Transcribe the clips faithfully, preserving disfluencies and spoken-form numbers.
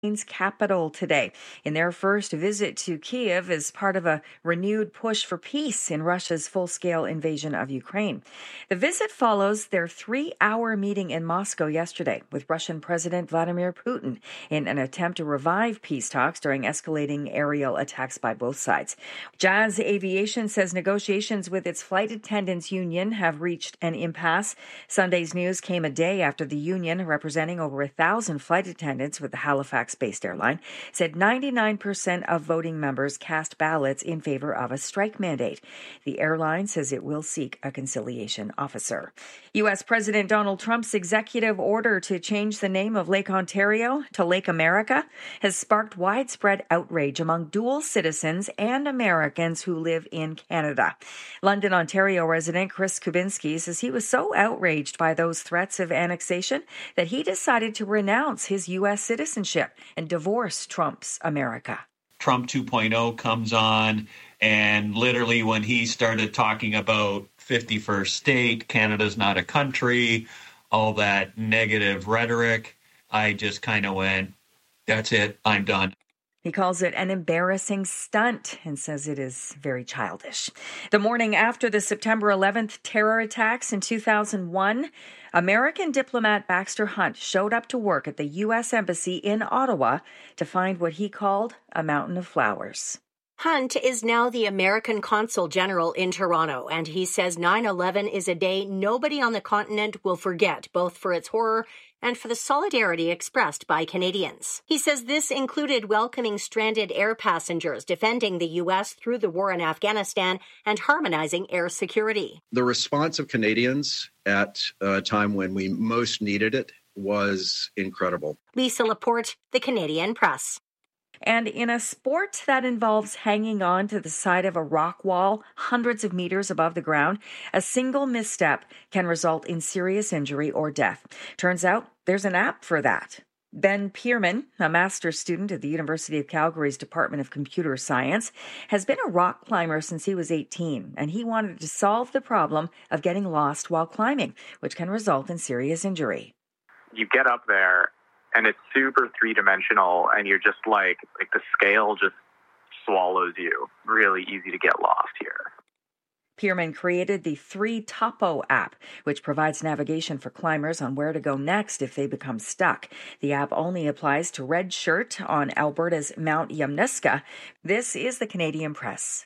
Ukraine's capital today in their first visit to Kyiv as part of a renewed push for peace in Russia's full-scale invasion of Ukraine. The visit follows their three-hour meeting in Moscow yesterday with Russian President Vladimir Putin in an attempt to revive peace talks during escalating aerial attacks by both sides. Jazz Aviation says negotiations with its flight attendants union have reached an impasse. Sunday's news came a day after the union, representing over a thousand flight attendants with the Halifax-based airline, said ninety-nine percent of voting members cast ballots in favor of a strike mandate. The airline says it will seek a conciliation officer. U S. President Donald Trump's executive order to change the name of Lake Ontario to Lake America has sparked widespread outrage among dual citizens and Americans who live in Canada. London, Ontario resident Chris Kubinski says he was so outraged by those threats of annexation that he decided to renounce his U S citizenship and divorce Trump's America. Trump two point oh comes on, and literally when he started talking about fifty-first state, Canada's not a country, all that negative rhetoric, I just kind of went, that's it, I'm done. He calls it an embarrassing stunt and says it is very childish. The morning after the September eleventh terror attacks in two thousand one, American diplomat Baxter Hunt showed up to work at the U S Embassy in Ottawa to find what he called a mountain of flowers. Hunt is now the American Consul General in Toronto, and he says nine eleven is a day nobody on the continent will forget, both for its horror and for the solidarity expressed by Canadians. He says this included welcoming stranded air passengers, defending the U S through the war in Afghanistan, and harmonizing air security. The response of Canadians at a time when we most needed it was incredible. Lisa Laporte, The Canadian Press. And in a sport that involves hanging on to the side of a rock wall hundreds of meters above the ground, a single misstep can result in serious injury or death. Turns out there's an app for that. Ben Pierman, a master's student at the University of Calgary's Department of Computer Science, has been a rock climber since he was eighteen, and he wanted to solve the problem of getting lost while climbing, which can result in serious injury. You get up there, and it's super three-dimensional, and you're just like, like the scale just swallows you. Really easy to get lost here. Pierman created the three Topo app, which provides navigation for climbers on where to go next if they become stuck. The app only applies to Red Shirt on Alberta's Mount Yamnuska. This is the Canadian Press.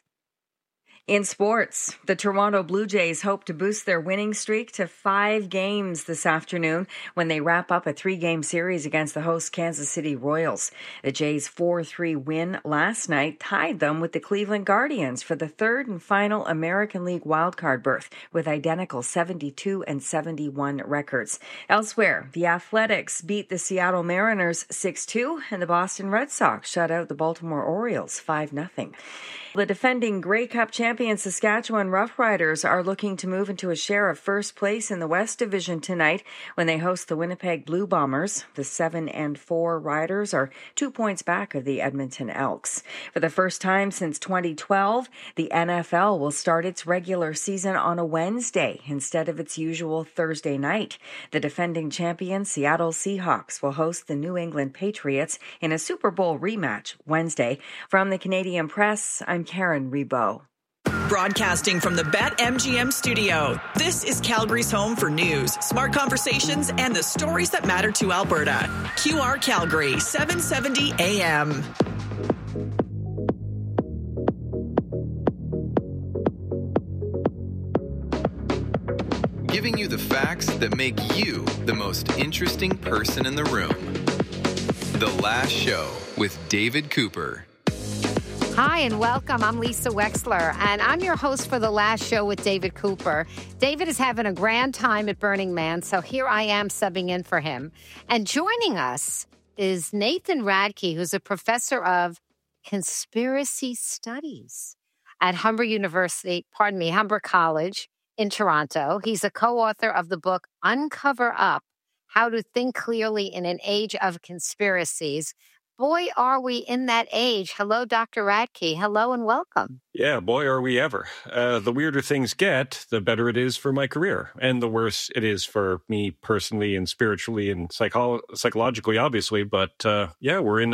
In sports, the Toronto Blue Jays hope to boost their winning streak to five games this afternoon when they wrap up a three-game series against the host Kansas City Royals. The Jays' four three win last night tied them with the Cleveland Guardians for the third and final American League wildcard berth with identical seventy-two and seventy-one records. Elsewhere, the Athletics beat the Seattle Mariners six two, and the Boston Red Sox shut out the Baltimore Orioles five nothing. The defending Grey Cup champion Saskatchewan Roughriders are looking to move into a share of first place in the West Division tonight when they host the Winnipeg Blue Bombers. The seven and four Riders are two points back of the Edmonton Elks. For the first time since twenty twelve, the N F L will start its regular season on a Wednesday instead of its usual Thursday night. The defending champion Seattle Seahawks will host the New England Patriots in a Super Bowl rematch Wednesday. From the Canadian Press, I'm Karen Rebo. Broadcasting from the BetMGM studio, this is Calgary's home for news, smart conversations, and the stories that matter to Alberta. Q R Calgary, seven seventy A M. Giving you the facts that make you the most interesting person in the room. The Last Show with David Cooper. Hi and welcome. I'm Lisa Wexler, and I'm your host for The Last Show with David Cooper. David is having a grand time at Burning Man, so here I am subbing in for him. And joining us is Nathan Radke, who's a professor of conspiracy studies at Humber University, pardon me, Humber College in Toronto. He's a co-author of the book Uncover Up, How to Think Clearly in an Age of Conspiracies. boy, are we in that age. Hello, Doctor Radke. Hello and welcome. Yeah, boy, are we ever. Uh, the weirder things get, the better it is for my career. And the worse it is for me personally and spiritually and psycho- psychologically, obviously. But uh, yeah, we're in